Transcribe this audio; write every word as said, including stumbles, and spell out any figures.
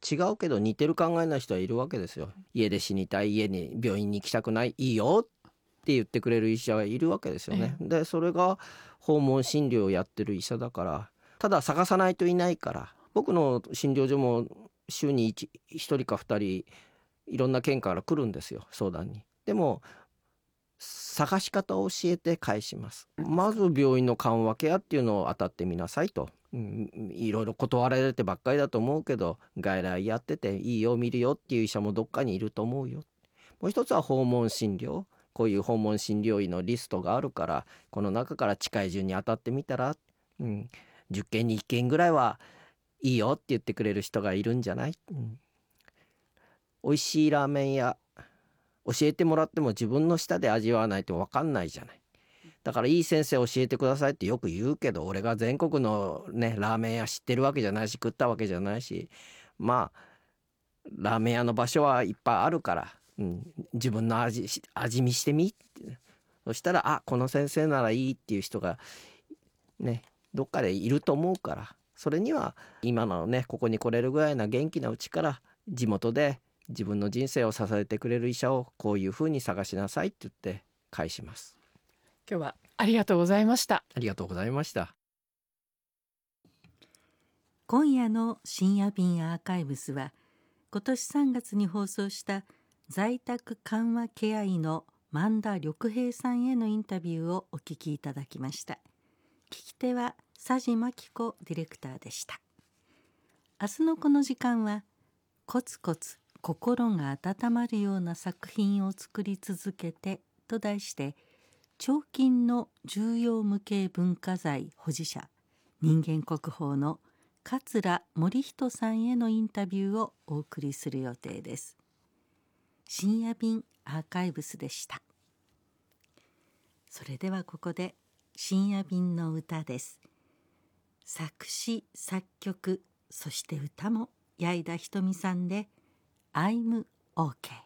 違うけど似てる考えない人はいるわけですよ。家で死にたい、家に病院に行きたくない、いいよって言ってくれる医者はいるわけですよね。でそれが訪問診療をやってる医者だから。ただ探さないといないから。僕の診療所も週に 1, 1人かふたりいろんな県から来るんですよ、相談に。でも探し方を教えて返します。まず病院の緩和ケアっていうのを当たってみなさいと、うん、いろいろ断られてばっかりだと思うけど外来やってていいよ見るよっていう医者もどっかにいると思うよ。もう一つは訪問診療。こういう訪問診療医のリストがあるからこの中から近い順に当たってみたら、うん、じゅっけんにいっけんぐらいはいいよって言ってくれる人がいるんじゃない、うん、美味しいラーメン屋教えてもらっても自分の舌で味わわないと分かんないじゃない。だからいい先生教えてくださいってよく言うけど俺が全国のねラーメン屋知ってるわけじゃないし食ったわけじゃないし、まあラーメン屋の場所はいっぱいあるから、うん、自分の味味見してみって。そしたらあこの先生ならいいっていう人がねどっかでいると思うから、それには今のねここに来れるぐらいな元気なうちから地元で自分の人生を支えてくれる医者をこういうふうに探しなさいって言って返します。 今日はありがとうございました。 ありがとうございました。 今夜の深夜便アーカイブスは今年さんがつに放送した在宅緩和ケア医の萬田緑平さんへのインタビューをお聞きいただきました。聞き手は佐治真希子ディレクターでした。明日のこの時間はコツコツ心が温まるような作品を作り続けてと題して彫金の重要無形文化財保持者人間国宝の桂盛人さんへのインタビューをお送りする予定です。深夜便アーカイブスでした。それではここで深夜便の歌です。作詞作曲そして歌も矢井田ひとみさんで I'm OK。